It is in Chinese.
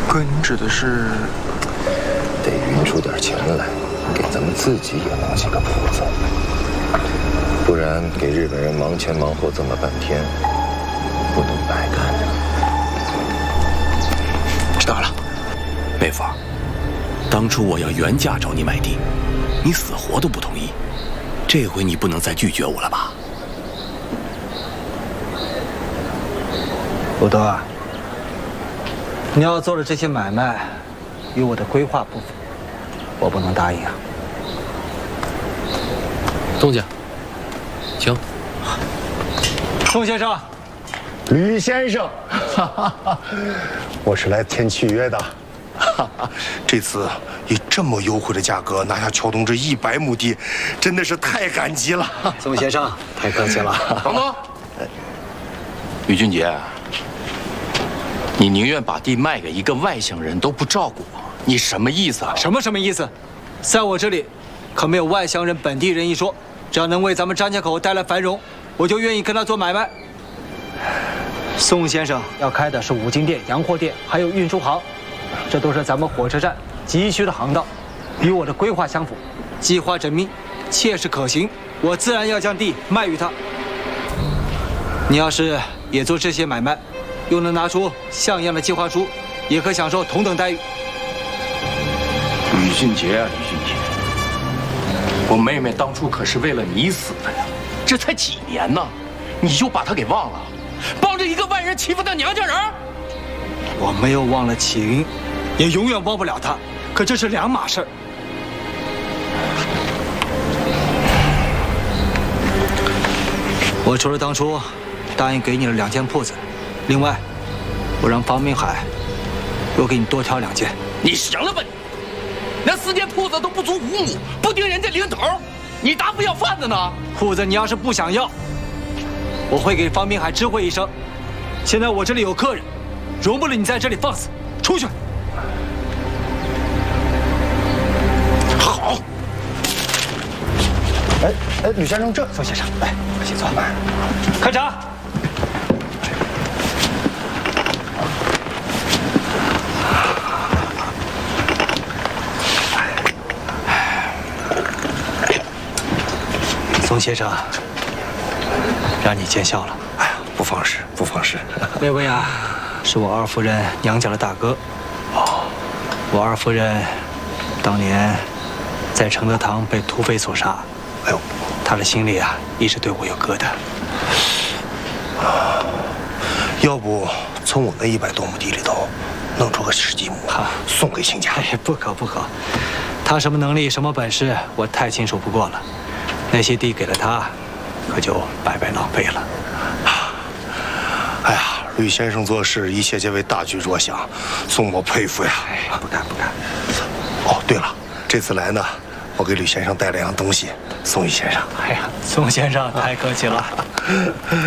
哥，您指的是？ 得匀出点钱来，给咱们自己也弄几个铺子，不然给日本人忙前忙后这么半天，不能白干的。 知道了，妹夫，当初我要原价找你买地，你死活都不同意，这回你不能再拒绝我了吧？ 武德，你要做的这些买卖，与我的规划不符，我不能答应啊。 宋家，请。 宋先生， 吕先生，我是来填契约的。这次以这么优惠的价格拿下桥东这100亩地，真的是太感激了。 宋先生，太客气了。 等等，吕俊杰，你宁愿把地卖给一个外乡人都不照顾我，你什么意思啊？ 什么意思？在我这里，可没有外乡人、本地人一说。只要能为咱们张家口带来繁荣，我就愿意跟他做买卖。宋先生要开的是五金店、洋货店，还有运输行，这都是咱们火车站急需的航道，与我的规划相符，计划缜密，切实可行。我自然要将地卖与他。你要是也做这些买卖，又能拿出像样的计划书，也可享受同等待遇。 吕俊杰啊，吕俊杰，我妹妹当初可是为了你死的呀，这才几年呢，你就把她给忘了，帮着一个外人欺负她娘家人？ 我没有忘了启云，也永远忘不了她，可这是两码事儿。我除了当初答应给你了2间铺子，另外，我让方明海又给你多挑2间。 你行了吧你？那4间铺子都不足5亩，不盯人家零头，你答不要饭的呢？ 铺子你要是不想要，我会给方明海知会一声。现在我这里有客人，容不了你在这里放肆，出去。 好。 哎，吕先生， 宋先生，来，请坐。开闸。宋先生，让你见笑了。 哎呀，不妨事，不妨事。 那位啊，是我二夫人娘家的大哥。哦，我二夫人当年在承德堂被土匪所杀。 哎呦， 他的心里啊，一直对我有疙瘩。 要不从我那100多亩地里头弄出个10几亩，送给亲家？ 哎，不可不可，他什么能力、什么本事，我太清楚不过了。那些地给了他，可就白白浪费了。 哎呀，吕先生做事一切皆为大局着想，宋某佩服呀！ 哎，不敢不敢。 哦，对了，这次来呢，我给吕先生带了样东西送于先生。 哎呀，宋先生太客气了。